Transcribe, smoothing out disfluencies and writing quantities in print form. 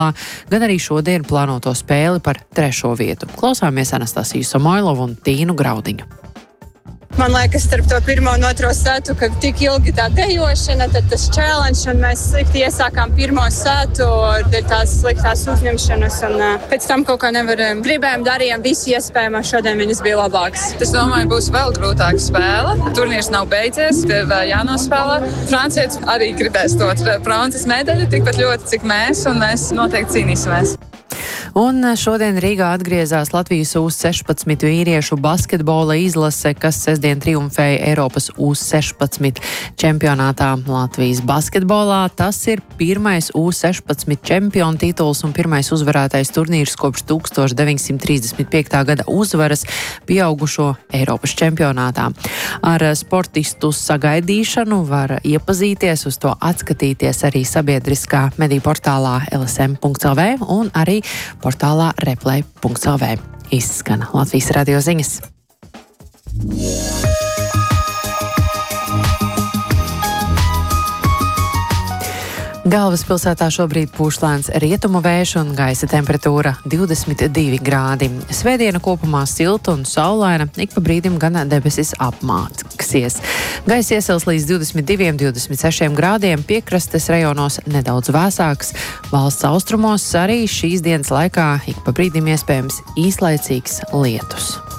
gan arī šodien plānoto spēli par 3. vietu. Klausāmies Anastasiju Samoilovu un Tīnu Graudiņu. Man liekas, starp to 1. un 2. sētu, kad tik ilgi tā dejošana, tad tas challenge, un mēs slikti iesākām 1. sētu, ir tās sliktās uzņemšanas, un pēc tam kaut kā nevarējām. Gribējām, darījām visu iespējamo, šodien viņas bija labākas. Es domāju, būs vēl grūtāka spēle. Turnīrs nav beidzies, vēl jānospēlē. Francietis arī gribēs dot bronzas medaļu, tikpat ļoti, cik mēs, un mēs noteikti cīnīsimies. Un šodien Rīgā atgriezās Latvijas U16 vīriešu basketbola izlase, kas sestdien triumfēja Eiropas U16 čempionātā Latvijas basketbolā. Tas ir pirmais U16 čempionu tituls un pirmais uzvarētais turnīrs kopš 1935. gada uzvaras pieaugušo Eiropas čempionātā. Ar sportistu sagaidīšanu var iepazīties, uz to atskatīties arī sabiedriskā mediju portālā lsm.lv un arī portālā replay.lv. Izskan Latvijas radio ziņas. Galvaspilsētā šobrīd pūš lēns rietumu vējš un gaisa temperatūra 22 grādi. Svētdiena kopumā silta un saulaina, ik pa brīdim gan debesis apmāksies. Gaisa iesils līdz 22-26 grādiem, piekrastes rajonos nedaudz vēsāks. Valsts austrumos arī šīs dienas laikā ik pa brīdim iespējams īslaicīgs lietus.